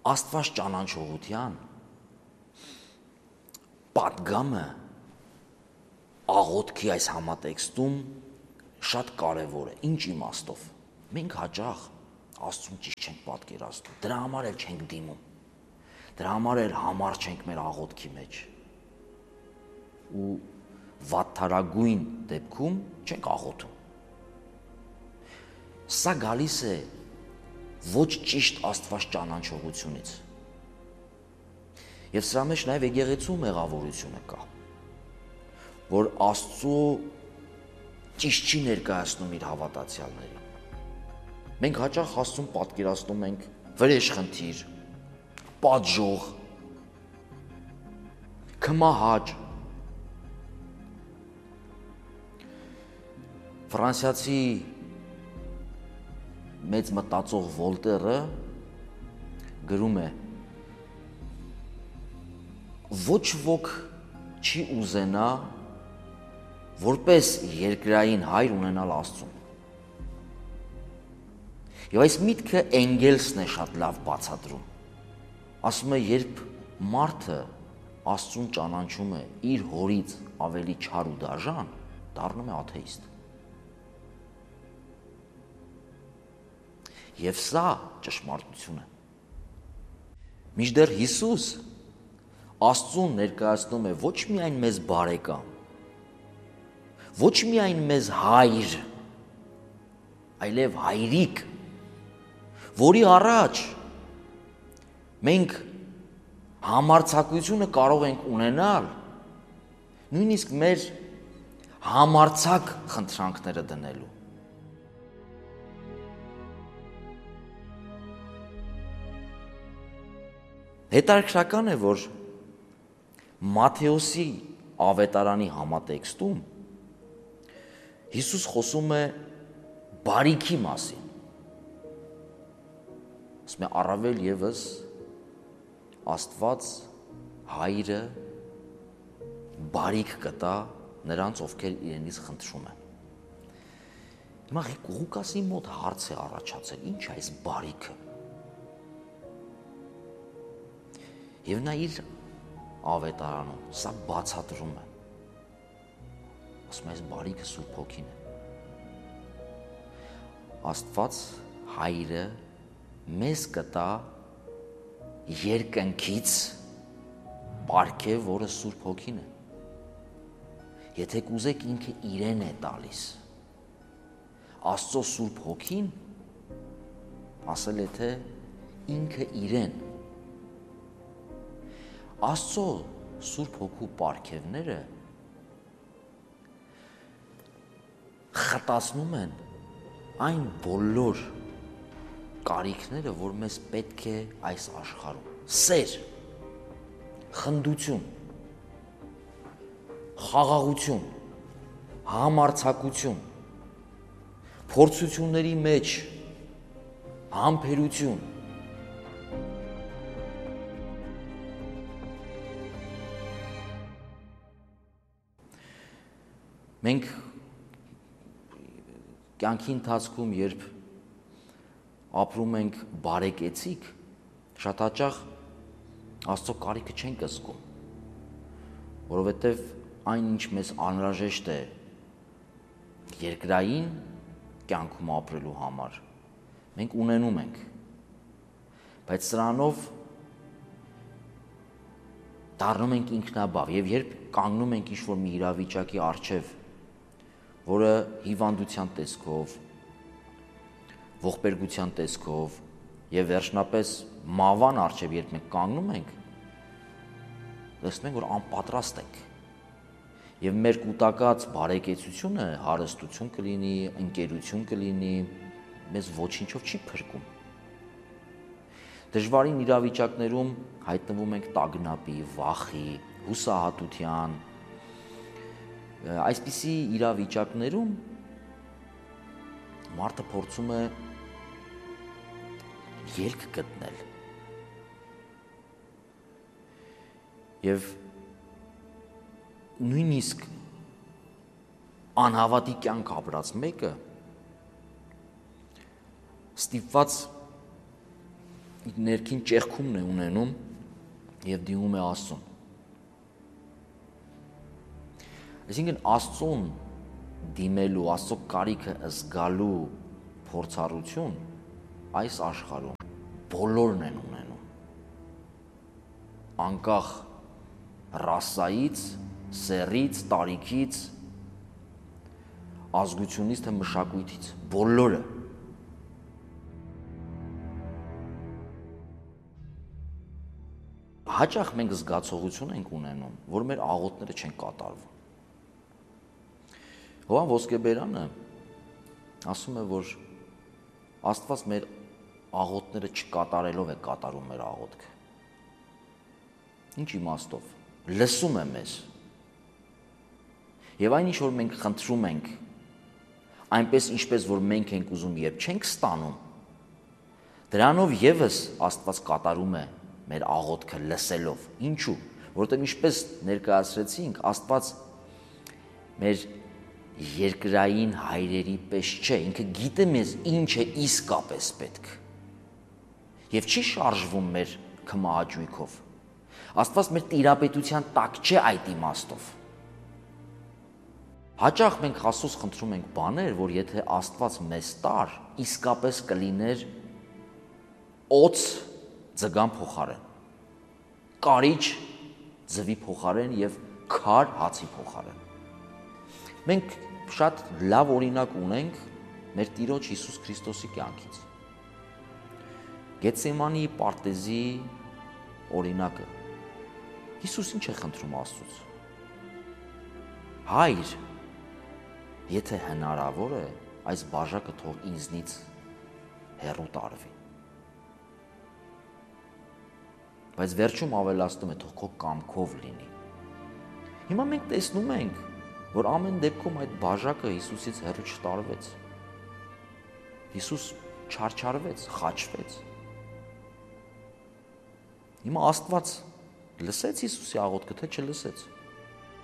Աստված ճանաչողության պատգամը աղոթքի այս համատեքստում շատ կարևոր է։ Ինչ իմաստով։ Մենք հաճախ Աստծուն ճիշտ չենք պատկերացնում, դրա համար էլ չենք դիմում, դրա համար էլ համար չենք մեր աղոթքի մեջ ու վատթարագույն դեպքում չենք աղոթում։ Սա գալիս է ոչ ճիշտ Աստված ճանաչողությունից։ Եվ սրա մեջ նաև եկեղեցու մեղավորությունը կա, որ Աստծո ճիշտ չի ներկայացնում իր հավատացյալներին։ Մենք հաճախ Աստծուն պատկերացնում ենք վրեժխնդիր, պատժող, քմահաճ։ Ֆրանսիացի մեծ մտածող Վոլտերը գրում է. ոչ ոք չի ուզենա որպես երկրային հայր ունենալ Աստծուն։ Եվ այս միտքը Էնգելսն է շատ լավ բացատրում։ Ասում է, երբ մարդը Աստծուն ճանաչում է իր հորից ավելի չար ու դաժան, դառնում է աթեիստ։ Եվ սա ճշմարտություն է։ Մինչդեռ Հիսուս Աստծուն ներկայացնում է ոչ միայն մեզ բարեկամ, ոչ միայն մեզ հայր, այլև հայրիկ, որի առաջ մենք համարձակությունը կարող ենք ունենալ նույնիսկ մեր համարձակ խնդրանքները դնելու։ Հետաքրքրական է, որ Մատթեոսի ավետարանի համատեքստում Հիսուս խոսում է բարիքի մասին։ Ասում է առավել ևս Աստված հայրը բարիք կտա նրանց, ովքեր իրենից խնդրում են։ Հիմա Ղուկասի մոտ հարց է առաջացել. ինչ է այս բարիքը։ Եվ նա իր ավետարանում սա բացատրում է։ Ասում է, այս բարիքը Սուրբ Հոգին է։ Աստված հայրը մեզ կտա երկնքից պարգև, որը Սուրբ Հոգին է։ Եթե կուզեք, ինքը իրեն է տալիս։ Աստծո Սուրբ Հոգին ասել է, թե ինքը իրեն։ Աստծո Սուրբ Հոգու պարգևները խտացնում են այն բոլոր կարիքները, որ մեզ պետք է այս աշխարհում։ Սեր, խնդություն, խաղաղություն, համարձակություն, փորձությունների մեջ համբերություն։ Մենք կյանքի ընթացքում, երբ ապրում ենք բարեկեցիկ, շատ հաճախ Աստծո կարիքը չենք զգում, որովհետև այն, ինչ մեզ անհրաժեշտ է երկրային կյանքում ապրելու համար, մենք ունենում ենք, բայց սրանով դառնում ենք ինքնաբավ, եւ երբ կանգնում ենք ինչ-որ մի իրավիճակի առջև, որը հիվանդության տեսքով, ողբերգության տեսքով եւ վերջնապես մահվան առջև երբ մենք կանգնում ենք, տեսնում ենք, որ անպատրաստ ենք եւ մեր կուտակած բարեկեցությունը հարստություն կլինի, ընկերություն կլինի, մեզ ոչինչով չի փրկում։ Դժվարին իրավիճակներում հայտնվում ենք տագնապի, վախի, հուսահատության, այսպիսի իրավիճակներում մարդը փորձում է ելք գտնել եւ նույնիսկ անհավատի կյանք ապրած մեկը ստիպված ներքին ճեղքումն է ունենում եւ դիմում է Աստծուն։ Այսինքն Աստծուն դիմելու, Աստծո կարիքը զգալու փորձառություն այս աշխարհում բոլորն են ունենում։ Անկախ ռասայից, սեռից, տարիքից, ազգությունից թե մշակույթից, բոլորը։ Հաճախ մենք զգացողություն ենք ունենում, որ մեր աղոթները չեն կատարվում։ Հովհան Ոսկեբերանը ասում է, որ Աստված մեր աղոթները չկատարելով է կատարում մեր աղոթքը։ Ինչ իմաստով։ Լսում է մեզ։ Եվ այն ինչ որ մենք խնդրում ենք, այնպես ինչպես որ մենք ենք ուզում եւ չենք ստանում, դրանով եւս Աստված կատարում է մեր աղոթքը լսելով։ Ինչու՞։ Որովհետեւ ինչպես ներկայացրեցինք, Աստված մեր երկրային հայրերի պես չէ, ինքը գիտե մեզ ինչ է իսկապես պետք։ Եվ չի շարժվում մեր քմահաճույքով։ Աստված մեր տիրապետության տակ չէ այդ իմաստով։ Հաճախ մենք Աստծուց խնդրում ենք բաներ, որ եթե Աստված մեզ տար, իսկապես կլիներ օծ ձգան փոխարեն, կարիճ ձվի փոխարեն եւ քար հացի փոխարեն։ Մենք շատ լավ օրինակ ունենք մեր Տիրոջ Հիսուս Քրիստոսի կյանքից։ Գեթսեմանի պարտեզի օրինակը։ Հիսուս ինչ է խնդրում Աստծուց։ Հայր, եթե հնարավոր է, այս բաժակը թող ինձնից հեռու տարվի։ Բայց վերջում ավելացնում է, թող քո կամքով լինի։ Հիմա մենք տեսնում ենք, որ ամեն դեպքում այդ բաժակը Հիսուսից հեռու չտարվեց։ Հիսուս չարչարվեց, խաչվեց։ Հիմա Աստված լսեց Հիսուսի աղոթքը, թե չլսեց։